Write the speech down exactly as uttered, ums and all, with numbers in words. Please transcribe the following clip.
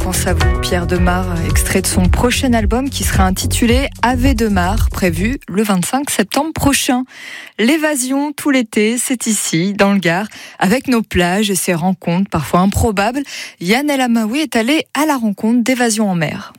pense à vous. Pierre Demar, extrait de son prochain album qui sera intitulé Ave Demar, prévu le vingt-cinq septembre prochain. L'évasion tout l'été, c'est ici, dans le Gard, avec nos plages et ses rencontres parfois improbables. Yann El Amaoui est allé à la rencontre d'Évasion en mer.